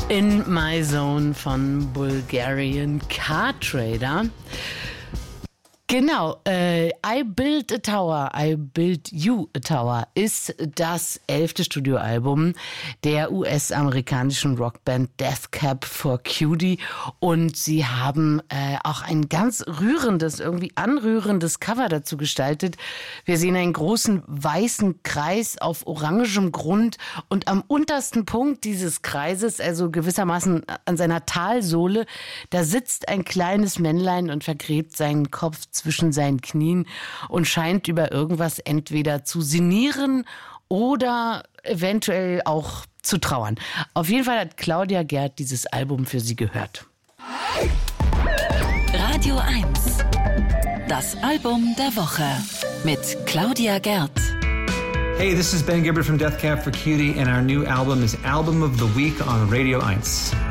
In My Zone von Bulgarian Car Trader. Genau, I Build a Tower, I Build You a Tower ist das 11. Studioalbum der US-amerikanischen Rockband Death Cab for Cutie und sie haben auch ein ganz rührendes, irgendwie anrührendes Cover dazu gestaltet. Wir sehen einen großen weißen Kreis auf orangem Grund und am untersten Punkt dieses Kreises, also gewissermaßen an seiner Talsohle, da sitzt ein kleines Männlein und vergräbt seinen Kopf zwischen seinen Knien und scheint über irgendwas entweder zu sinnieren oder eventuell auch zu trauern. Auf jeden Fall hat Claudia Gerd dieses Album für sie gehört. Radio 1. Das Album der Woche mit Claudia Gerd. Hey, this is Ben Gibbard from Death Cab for Cutie and our new album is Album of the Week on Radio 1.